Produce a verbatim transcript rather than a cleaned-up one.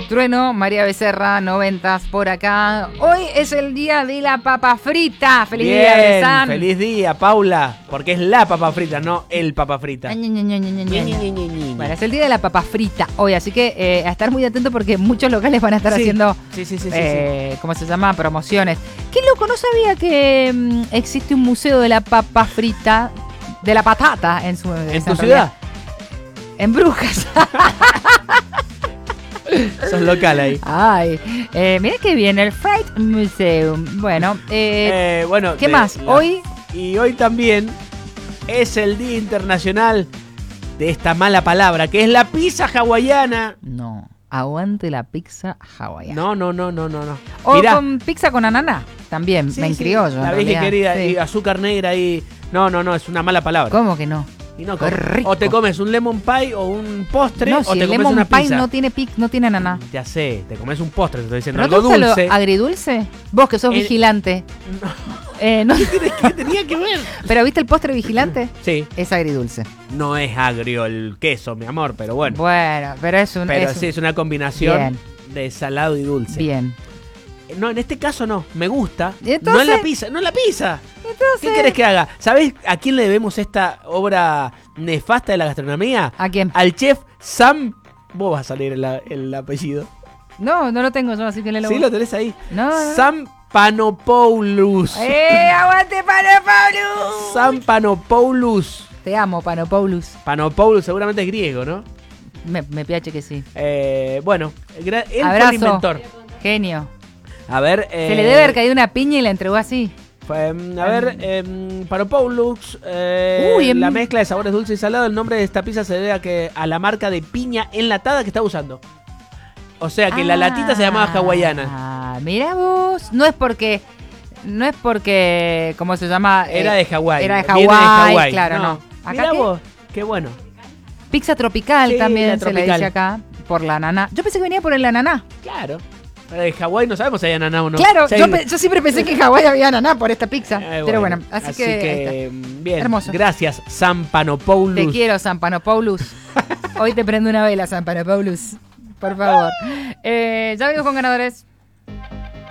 Trueno, María Becerra, noventas por acá. Hoy es el día de la papa frita. ¡Feliz Bien, día, Bresan! ¡Feliz día, Paula! Porque es la papa frita, no el papa frita. Ña, Ña, Ña, Ña, Ña, Ña, Ña, Ña. Bueno, es el día de la papa frita hoy, así que eh, a estar muy atento porque muchos locales van a estar Sí, haciendo, sí, sí, sí, sí, eh, ¿cómo se llama? Promociones. Qué loco, no sabía que mm, existe un museo de la papa frita, de la patata en su ¿En en tu realidad. ciudad? En Brujas. Sos local ahí. Ay, eh, mira qué bien, el Fright Museum. Bueno, eh, Eh, bueno, ¿qué de más? la- Hoy, Y hoy también es el Día Internacional de esta mala palabra, que es la pizza hawaiana. no, aguante la pizza hawaiana. No, no, no, no, no, no. O Mirá, con pizza con ananá, también, sí, me sí, criollo. la en vieja y realidad. querida, Sí. y azúcar negra y... No, no, no, es una mala palabra. ¿Cómo que no? Y no, Qué com- rico. o te comes un lemon pie o un postre, No, o si te el comes lemon una pie pizza. no tiene pic, no tiene ananá. Ya sé, te comes un postre, te estoy diciendo ¿No te algo gusta dulce. lo agridulce? Vos que sos El- vigilante. Eh, no, ¿Qué tenía que ver? ¿Pero viste el postre vigilante? Sí, Es agridulce. no es agrio el queso, mi amor, pero bueno. Bueno, pero es un... pero es un- sí, es una combinación Bien. de salado y dulce. Bien. No, en este caso no, me gusta. ¿Y entonces? No en la pizza, no en la pizza. Entonces... ¿Qué querés que haga? ¿Sabés a quién le debemos esta obra nefasta de la gastronomía? ¿A quién? Al chef Sam... Vos vas a salir el, el apellido. No, no lo tengo yo, así que le lo... ¿Sí lo tenés ahí? No, no. Sam Panopoulos. ¡Eh, aguante Panopoulos! Sam Panopoulos. Te amo, Panopoulos. Panopoulos seguramente es griego, ¿no? Me, me piache que sí. Eh, bueno, gra- él fue Abrazo. el inventor. Genio. A ver... Se eh, le debe haber caído una piña y la entregó así. Fue, mm, a ver, eh, Panopoulos, eh, Uy, em- la mezcla de sabores dulce y salado. El nombre de esta pizza se debe a, que, a la marca de piña enlatada que está usando. O sea que la latita se llamaba hawaiana. Ah, mira vos. No es porque... No es porque... ¿Cómo se llama? Era Eh, de Hawái. Era de viene Hawái, Hawái. claro, no. ¿Acá Mirá qué? vos, qué bueno. Pizza tropical Sí, también la se le tropical. dice acá. Por la ananá. Yo pensé que venía por el ananá. Claro. Pero de Hawái no sabemos si hay ananá o no. Claro, Si hay- yo, pe- yo siempre pensé que en Hawái había ananá por esta pizza. Eh, Pero bueno, así, que... ahí que, bien. Hermoso. Gracias, Sam está. Panopoulos. Te quiero, San Panopoulos. Hoy te prendo una vela, San Panopoulos. Por favor. Eh, ya venimos con ganadores.